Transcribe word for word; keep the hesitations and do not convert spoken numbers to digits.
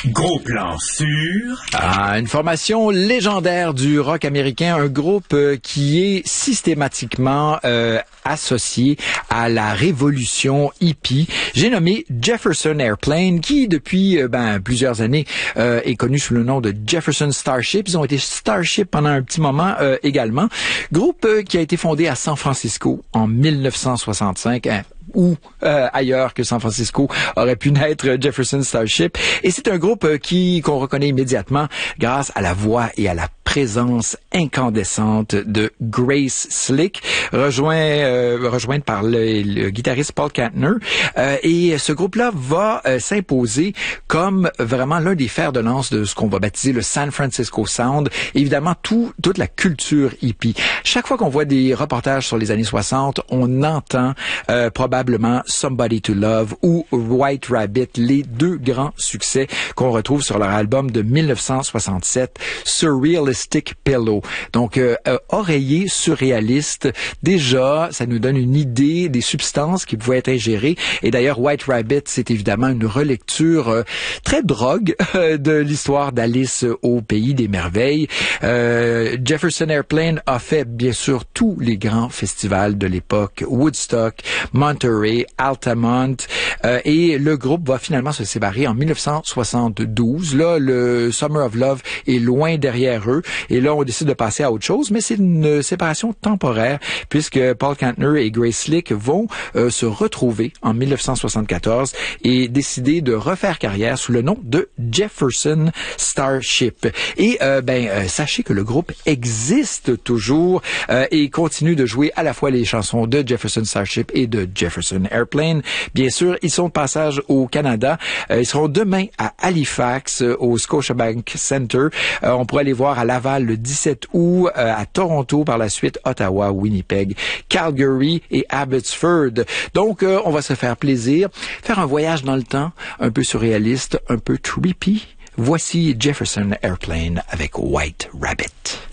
Gros plan sur... Ah, une formation légendaire du rock américain, un groupe euh, qui est systématiquement euh, associé à la révolution hippie. J'ai nommé Jefferson Airplane, qui depuis euh, ben, plusieurs années euh, est connu sous le nom de Jefferson Starship. Ils ont été Starship pendant un petit moment euh, également. Groupe euh, qui a été fondé à San Francisco en mille neuf cent soixante-cinq. Hein, ou euh, ailleurs que San Francisco aurait pu naître Jefferson Starship. Et c'est un groupe euh, qui qu'on reconnaît immédiatement grâce à la voix et à la présence incandescente de Grace Slick, rejoint, euh, rejointe par le, le guitariste Paul Kantner. Euh, et ce groupe-là va euh, s'imposer comme vraiment l'un des fers de lance de ce qu'on va baptiser le San Francisco Sound. Évidemment, tout, toute la culture hippie. Chaque fois qu'on voit des reportages sur les années soixante, on entend euh, probablement Somebody to Love ou White Rabbit, les deux grands succès qu'on retrouve sur leur album de mille neuf cent soixante-sept, Surrealistic Pillow. Donc, euh, euh, oreiller surréaliste. Déjà, ça nous donne une idée des substances qui pouvaient être ingérées. Et d'ailleurs, White Rabbit, c'est évidemment une relecture euh, très drogue euh, de l'histoire d'Alice au Pays des Merveilles. Euh, Jefferson Airplane a fait, bien sûr, tous les grands festivals de l'époque. Woodstock, Monterey, Altamont. Euh, et le groupe va finalement se séparer en mille neuf cent soixante-douze. Là, le Summer of Love est loin derrière eux. Et là, on décide de passer à autre chose, mais c'est une séparation temporaire puisque Paul Kantner et Grace Slick vont euh, se retrouver en mille neuf cent soixante-quatorze et décider de refaire carrière sous le nom de Jefferson Starship. Et euh, ben euh, sachez que le groupe existe toujours euh, et continue de jouer à la fois les chansons de Jefferson Starship et de Jefferson Airplane. Bien sûr, ils sont de passage au Canada. Euh, ils seront demain à Halifax, euh, au Scotiabank Centre. Euh, on pourrait les voir à Laval le dix-sept août, euh, à Toronto par la suite, Ottawa, Winnipeg, Calgary et Abbotsford. Donc, euh, on va se faire plaisir, faire un voyage dans le temps, un peu surréaliste, un peu trippy. Voici Jefferson Airplane avec White Rabbit.